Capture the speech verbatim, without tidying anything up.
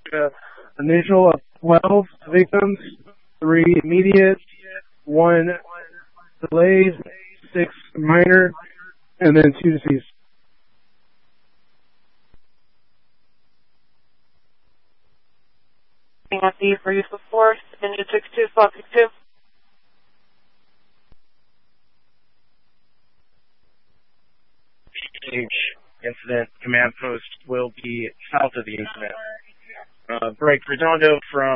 Uh, initial of twelve victims, three immediate, one delayed, six minor, and then two deceased. F D for use of force, engine six two, slot six two. Incident command post will be south of the incident. Uh, Break Redondo from